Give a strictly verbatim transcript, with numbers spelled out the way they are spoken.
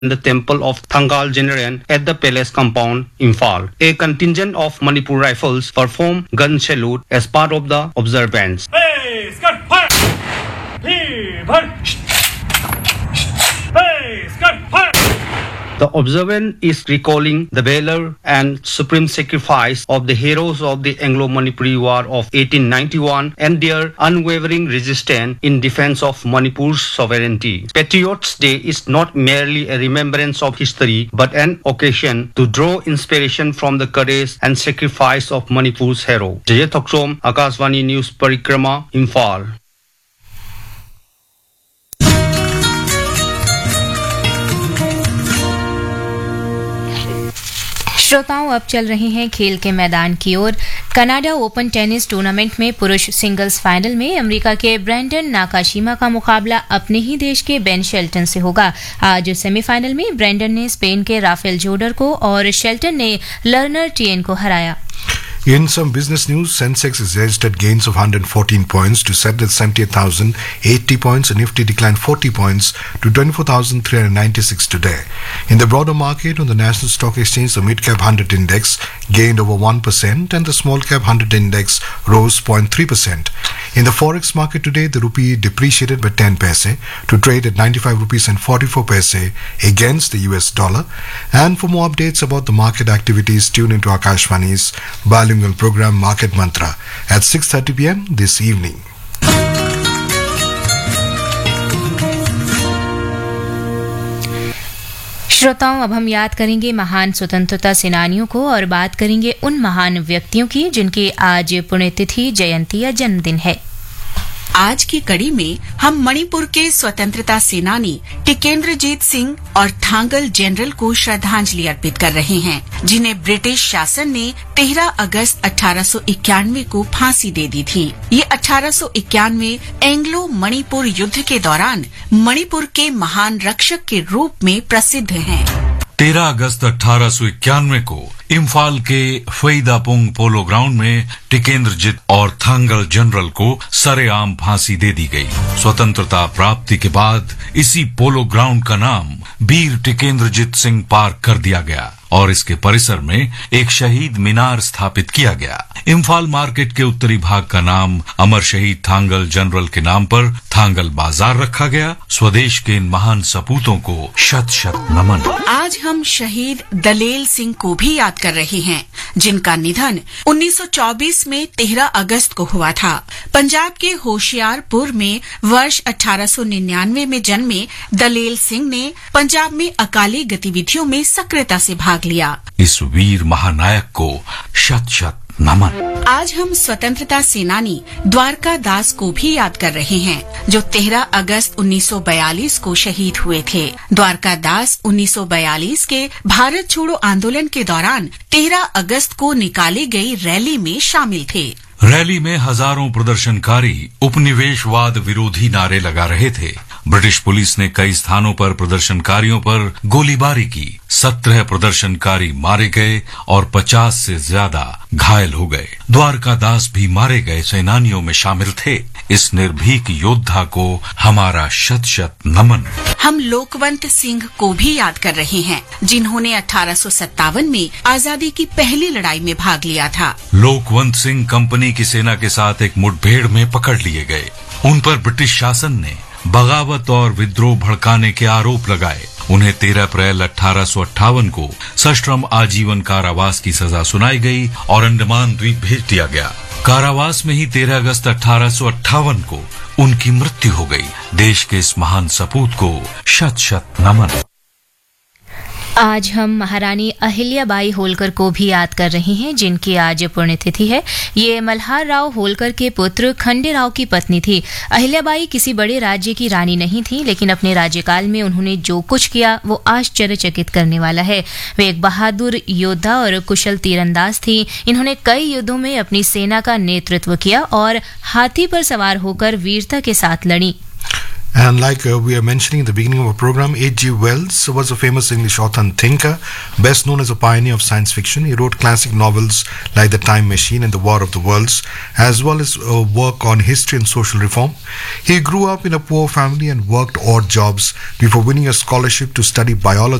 the temple of Thangal General at the palace compound, Imphal. A contingent of Manipur Rifles performed gun salute as part of the observance. Hey, Scott, fire! Hey, fire! Hey, Scott, fire! The observance is recalling the valor and supreme sacrifice of the heroes of the Anglo-Manipuri War of eighteen ninety-one and their unwavering resistance in defense of Manipur's sovereignty. Patriots' Day is not merely a remembrance of history, but an occasion to draw inspiration from the courage and sacrifice of Manipur's hero. Jay Thoksom, Akashvani News Parikrama, Imphal. श्रोताओं, अब चल रहे हैं खेल के मैदान की ओर। Canada open tennis tournament में पुरुष सिंगल्स फाइनल में अमेरिका के ब्रैंडन नाकाशिमा का मुकाबला अपने ही देश के बेन शेल्टन से होगा। आज सेमीफाइनल में ब्रैंडन ने स्पेन के राफेल जोडर को और शेल्टन ने लर्नर टिएन को हराया। In some business news, Sensex has registered gains of one hundred fourteen points to settle at seventy-eight thousand eighty points, and Nifty declined forty points to twenty-four thousand three hundred ninety-six today. In the broader market, on the National Stock Exchange, the Mid-Cap one hundred Index gained over one percent and the Small-Cap one hundred Index rose zero point three percent. In the Forex market today, the rupee depreciated by ten paise to trade at ninety-five rupees and forty-four paise against the U S dollar. And for more updates about the market activities, tune into Akashvani's bilingual program Market Mantra at six thirty p.m. this evening. श्रोताओं, अब हम याद करेंगे महान स्वतंत्रता सेनानियों को और बात करेंगे उन महान व्यक्तियों की जिनकी आज पुण्यतिथि, जयंती या जन्मदिन है। आज की कड़ी में हम मणिपुर के स्वतंत्रता सेनानी टिकेंद्रजीत सिंह और थांगल जनरल को श्रद्धांजलि अर्पित कर रहे हैं, जिन्हें ब्रिटिश शासन ने तेरह अगस्त अठारह सौ इक्यानवे को फांसी दे दी थी। ये अठारह सौ इक्यानवे एंग्लो मणिपुर युद्ध के दौरान मणिपुर के महान रक्षक के रूप में प्रसिद्ध हैं। तेरह अगस्त अठारह सौ इक्यानवे को इम्फाल के फईदापुंग पोलो ग्राउंड में टिकेंद्रजीत और थांगल जनरल को सरेआम फांसी दे दी गई। स्वतंत्रता प्राप्ति के बाद इसी पोलो ग्राउंड का नाम वीर टिकेंद्रजीत सिंह पार्क कर दिया गया और इसके परिसर में एक शहीद मीनार स्थापित किया गया। इम्फाल मार्केट के उत्तरी भाग का नाम अमर शहीद थांगल जनरल के नाम पर थांगल बाजार रखा गया। स्वदेश के इन महान सपूतों को शत शत नमन। आज हम शहीद दलेल सिंह को भी याद कर रहे हैं, जिनका निधन उन्नीस सौ चौबीस में तेरह अगस्त को हुआ था। पंजाब के होशियारपुर में वर्ष अठारह सौ निन्यानवे में जन्मे दलेल सिंह ने पंजाब में अकाली गतिविधियों में सक्रियता से भाग लिया। इस वीर महानायक को शत शत नमन। आज हम स्वतंत्रता सेनानी द्वारका दास को भी याद कर रहे हैं, जो तेरह अगस्त उन्नीस सौ बयालीस को शहीद हुए थे। द्वारका दास उन्नीस सौ बयालीस के भारत छोड़ो आंदोलन के दौरान तेरह अगस्त को निकाली गई रैली में शामिल थे। रैली में हजारों प्रदर्शनकारी उपनिवेशवाद विरोधी नारे लगा रहे थे। ब्रिटिश पुलिस ने कई स्थानों पर प्रदर्शनकारियों पर गोलीबारी की। सत्रह प्रदर्शनकारी मारे गए और पचास से ज्यादा घायल हो गए। द्वारका दास भी मारे गए सेनानियों में शामिल थे। इस निर्भीक योद्धा को हमारा शत शत नमन। हम लोकवंत सिंह को भी याद कर रहे हैं, जिन्होंने अठारह सौ सत्तावन में आजादी की पहली लड़ाई में भाग लिया था। लोकवंत सिंह कंपनी की सेना के साथ एक मुठभेड़ में पकड़ लिए गए। उन पर ब्रिटिश शासन ने बगावत और विद्रोह भड़काने के आरोप लगाए। उन्हें तेरह अप्रैल अठारह सौ अट्ठावन को सश्रम आजीवन कारावास की सजा सुनाई गई और अंडमान द्वीप भेज दिया गया। कारावास में ही तेरह अगस्त अठारह सौ अट्ठावन को उनकी मृत्यु हो गई। देश के इस महान सपूत को शत शत नमन। आज हम महारानी अहिल्याबाई होलकर को भी याद कर रहे हैं, जिनकी आज पुण्यतिथि है। ये मल्हार राव होलकर के पुत्र खंडेराव की पत्नी थी। अहिल्याबाई किसी बड़े राज्य की रानी नहीं थी, लेकिन अपने राज्यकाल में उन्होंने जो कुछ किया वो आश्चर्यचकित करने वाला है। वे एक बहादुर योद्धा और कुशल तीरंदाज थी। इन्होंने कई युद्धों में अपनी सेना का नेतृत्व किया और हाथी पर सवार होकर वीरता के साथ लड़ी। And like uh, we are mentioning in the beginning of our program, H G Wells was a famous English author and thinker, best known as a pioneer of science fiction. He wrote classic novels like The Time Machine and The War of the Worlds, as well as uh, work on history and social reform. He grew up in a poor family and worked odd jobs before winning a scholarship to study biology